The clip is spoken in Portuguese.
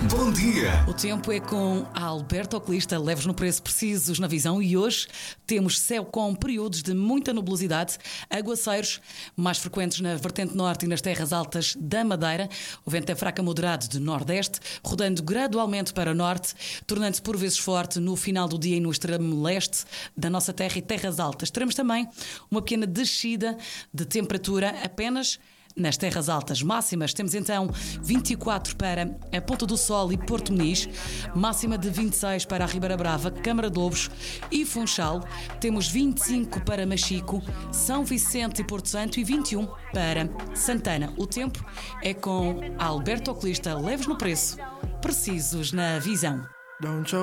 Bom dia! O tempo é com a Alberto Oculista, leves no preço, precisos na visão, e hoje temos céu com períodos de muita nubosidade, aguaceiros mais frequentes na vertente norte e nas terras altas da Madeira. O vento é fraco a moderado de nordeste, rodando gradualmente para norte, tornando-se por vezes forte no final do dia e no extremo leste da nossa terra e terras altas. Teremos também uma pequena descida de temperatura apenas nas terras altas. Máximas, temos então 24 para a Ponta do Sol e Porto Muniz, máxima de 26 para a Ribeira Brava, Câmara de Lobos e Funchal. Temos 25 para Machico, São Vicente e Porto Santo e 21 para Santana. O tempo é com Alberto Oculista, leves no preço, precisos na visão. Don't you